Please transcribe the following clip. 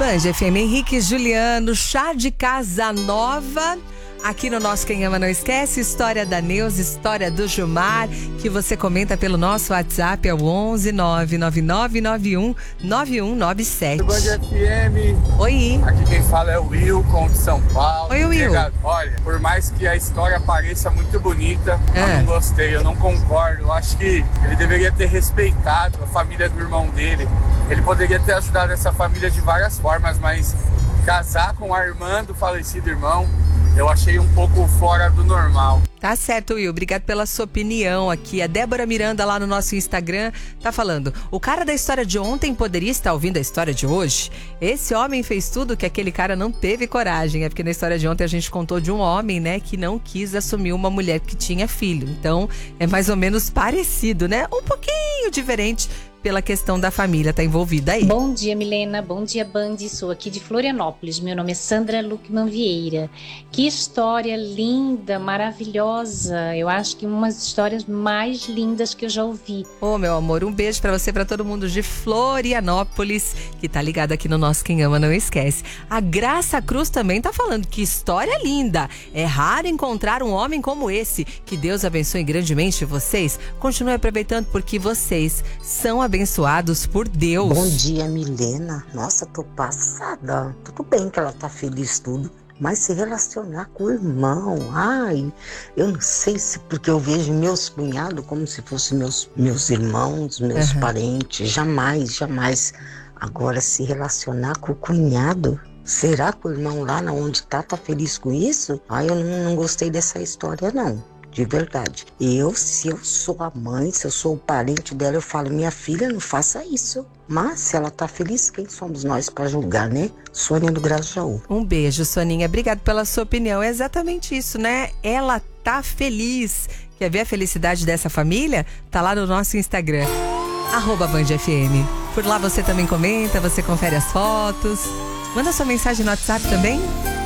Band FM, Henrique e Juliano, chá de casa nova. Aqui no nosso Quem Ama Não Esquece, história da Neuza, história do Gilmar, que você comenta pelo nosso WhatsApp, é o 11 99991 9197. Band FM. Oi. Aqui quem fala é o Wilcon de São Paulo. Oi, Will. Olha, por mais que a história pareça muito bonita, eu não gostei, eu não concordo. Eu acho que ele deveria ter respeitado a família do irmão dele. Ele poderia ter ajudado essa família de várias formas, mas casar com a irmã do falecido irmão, eu achei um pouco fora do normal. Tá certo, Will. Obrigado pela sua opinião aqui. A Débora Miranda lá no nosso Instagram tá falando: o cara da história de ontem poderia estar ouvindo a história de hoje? Esse homem fez tudo que aquele cara não teve coragem. É porque na história de ontem a gente contou de um homem, né, que não quis assumir uma mulher que tinha filho. Então é mais ou menos parecido, né? Um pouquinho diferente pela questão da família tá envolvida aí. Bom dia, Milena. Bom dia, Band. Sou aqui de Florianópolis. Meu nome é Sandra Luckman Vieira. Que história linda, maravilhosa. Eu acho que uma das histórias mais lindas que eu já ouvi. Ô, meu amor, um beijo pra você, pra todo mundo de Florianópolis, que tá ligado aqui no nosso Quem Ama Não Esquece. A Graça Cruz também tá falando: que história linda. É raro encontrar um homem como esse. Que Deus abençoe grandemente vocês. Continue aproveitando porque vocês são abençoados por Deus. Bom dia, Milena. Nossa, tô passada. Tudo bem que ela tá feliz tudo, mas se relacionar com o irmão, ai, eu não sei se porque eu vejo meus cunhados como se fossem meus irmãos, meus parentes. Jamais. Agora, se relacionar com o cunhado, será que o irmão lá onde tá feliz com isso? Ai, eu não gostei dessa história, não. De verdade. Se eu sou a mãe, se eu sou o parente dela, eu falo: minha filha, não faça isso. Mas se ela tá feliz, quem somos nós para julgar, né? Sônia do Grajaú. Um beijo, Soninha. Obrigado pela sua opinião. É exatamente isso, né? Ela tá feliz. Quer ver a felicidade dessa família? Tá lá no nosso Instagram, @BandFM. Por lá você também comenta, você confere as fotos. Manda sua mensagem no WhatsApp também.